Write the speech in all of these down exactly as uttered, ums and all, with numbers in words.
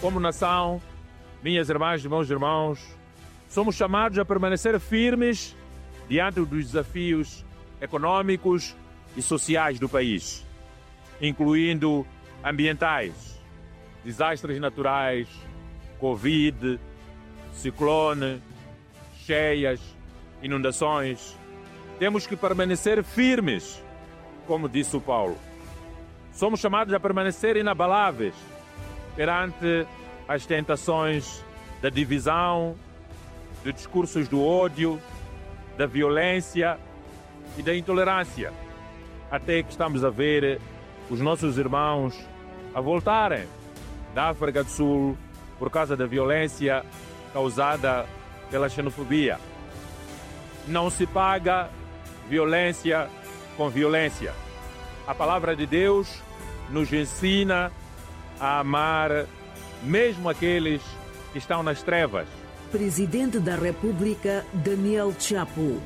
como nação, minhas irmãs e meus irmãos, somos chamados a permanecer firmes diante dos desafios econômicos e sociais do país, incluindo ambientais, desastres naturais, Covid, ciclone, cheias, inundações. Temos que permanecer firmes, como disse o Paulo. Somos chamados a permanecer inabaláveis perante as tentações da divisão, de discursos do ódio, da violência e da intolerância, até que estamos a ver os nossos irmãos a voltarem da África do Sul por causa da violência causada pela xenofobia. Não se paga violência com violência. A palavra de Deus nos ensina a amar mesmo aqueles que estão nas trevas. Presidente da República, Daniel Chapo.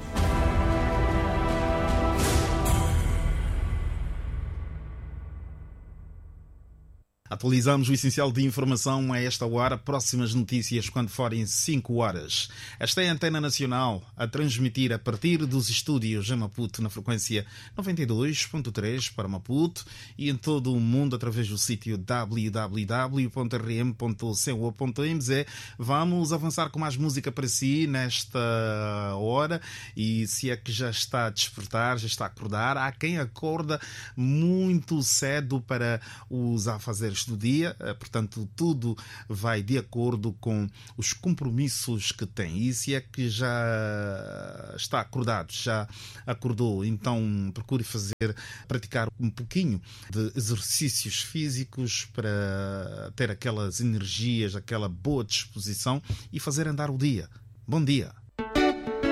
Atualizamos o essencial de informação a esta hora. Próximas notícias quando forem cinco horas. Esta é a Antena Nacional a transmitir a partir dos estúdios em Maputo na frequência noventa e dois ponto três para Maputo e em todo o mundo através do sítio w w w ponto r m ponto co ponto m z. Vamos avançar com mais música para si nesta hora e se é que já está a despertar, já está a acordar, há quem acorda muito cedo para os afazeres do dia, portanto tudo vai de acordo com os compromissos que tem. E se é que já está acordado, já acordou, então procure fazer, praticar um pouquinho de exercícios físicos para ter aquelas energias, aquela boa disposição e fazer andar o dia. Bom dia.